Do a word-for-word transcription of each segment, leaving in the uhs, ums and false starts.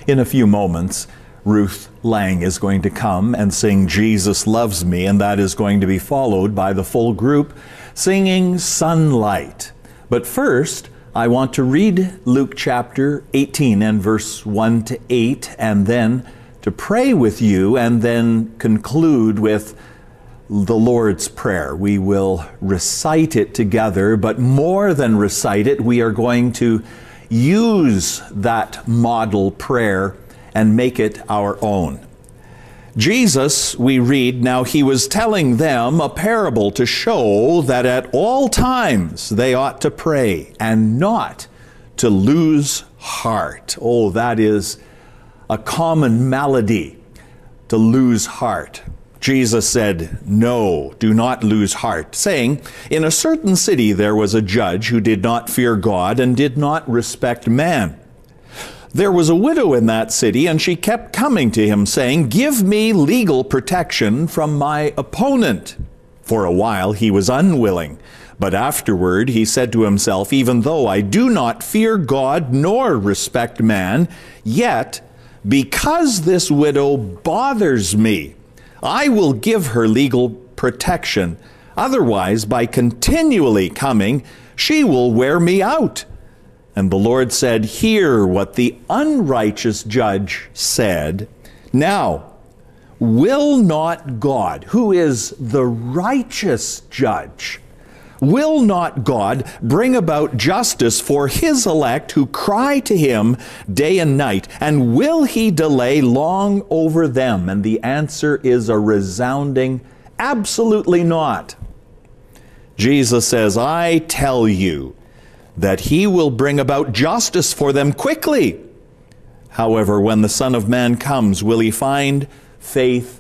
In a few moments, Ruth Lang is going to come and sing Jesus Loves Me, and that is going to be followed by the full group singing Sunlight. But first, I want to read Luke chapter eighteen and verse one to eight, and then to pray with you, and then conclude with the Lord's Prayer. We will recite it together, but more than recite it, we are going to use that model prayer and make it our own. Jesus, we read, now he was telling them a parable to show that at all times they ought to pray and not to lose heart. Oh, that is a common malady, to lose heart. Jesus said, no, do not lose heart, saying, in a certain city there was a judge who did not fear God and did not respect man. There was a widow in that city, and she kept coming to him, saying, give me legal protection from my opponent. For a while he was unwilling, but afterward he said to himself, even though I do not fear God nor respect man, yet because this widow bothers me, I will give her legal protection. Otherwise, by continually coming, she will wear me out. And the Lord said, hear what the unrighteous judge said. Now, will not God, who is the righteous judge, will not God bring about justice for his elect who cry to him day and night? And will he delay long over them? And the answer is a resounding, absolutely not. Jesus says, I tell you that he will bring about justice for them quickly. However, when the Son of Man comes, will he find faith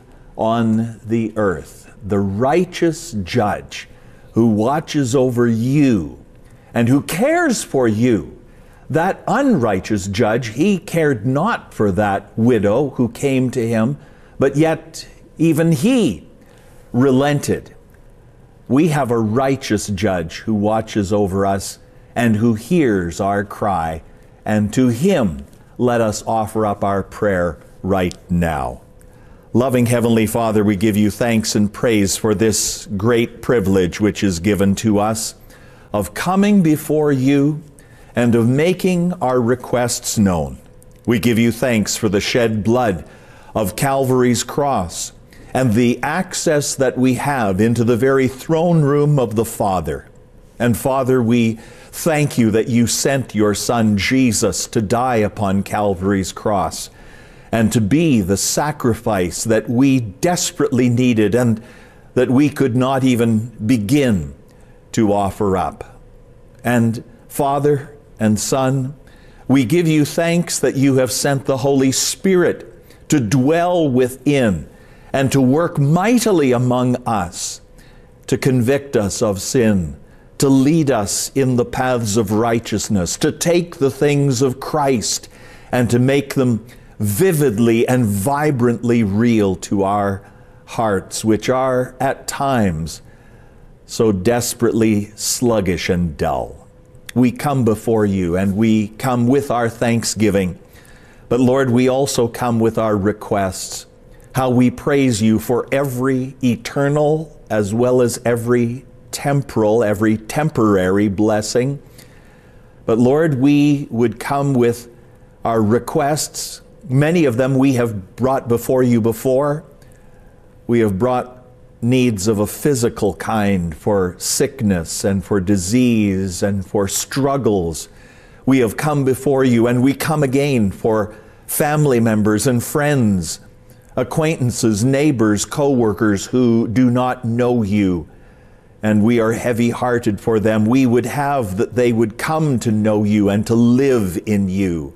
on the earth? The righteous judge who watches over you and who cares for you. That unrighteous judge, he cared not for that widow who came to him, but yet even he relented. We have a righteous judge who watches over us and who hears our cry, and to him let us offer up our prayer right now. Loving Heavenly Father, we give you thanks and praise for this great privilege which is given to us of coming before you and of making our requests known. We give you thanks for the shed blood of Calvary's cross and the access that we have into the very throne room of the Father. And Father, we thank you that you sent your Son Jesus to die upon Calvary's cross and to be the sacrifice that we desperately needed and that we could not even begin to offer up. And Father and Son, we give you thanks that you have sent the Holy Spirit to dwell within and to work mightily among us, to convict us of sin, to lead us in the paths of righteousness, to take the things of Christ and to make them vividly and vibrantly real to our hearts, which are at times so desperately sluggish and dull. We come before you and we come with our thanksgiving, but Lord, we also come with our requests, how we praise you for every eternal as well as every temporal, every temporary blessing. But Lord, we would come with our requests. Many of them we have brought before you before. We have brought needs of a physical kind for sickness and for disease and for struggles. We have come before you, and we come again for family members and friends, acquaintances, neighbors, co-workers who do not know you. And we are heavy-hearted for them. We would have that they would come to know you and to live in you.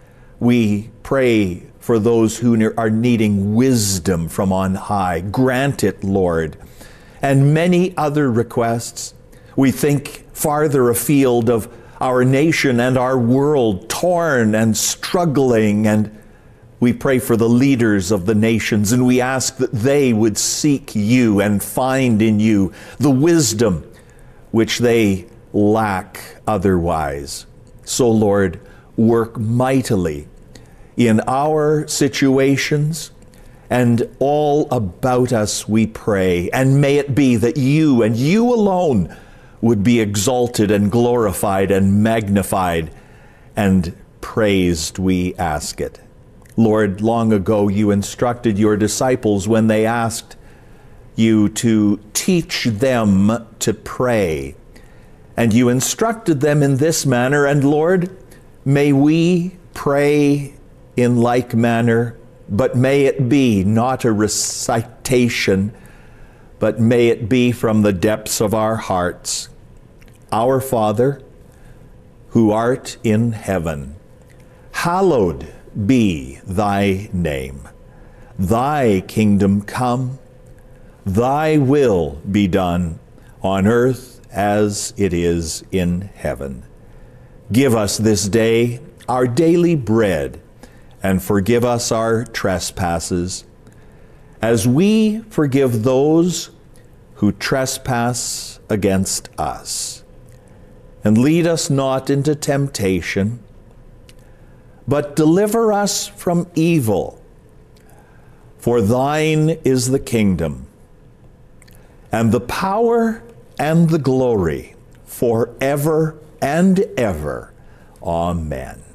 We pray for those who are needing wisdom from on high. Grant it, Lord. And many other requests. We think farther afield of our nation and our world, torn and struggling, and we pray for the leaders of the nations, and we ask that they would seek you and find in you the wisdom which they lack otherwise. So, Lord, work mightily in our situations and all about us, we pray. And may it be that you and you alone would be exalted and glorified and magnified and praised, we ask it. Lord, long ago you instructed your disciples when they asked you to teach them to pray. And you instructed them in this manner, and Lord, may we pray in like manner, but may it be not a recitation, but may it be from the depths of our hearts. Our Father, who art in heaven, hallowed be thy name. Thy kingdom come, thy will be done on earth as it is in heaven. Give us this day our daily bread, and forgive us our trespasses, as we forgive those who trespass against us. And lead us not into temptation, but deliver us from evil. For thine is the kingdom, and the power, and the glory, forever and ever. Amen.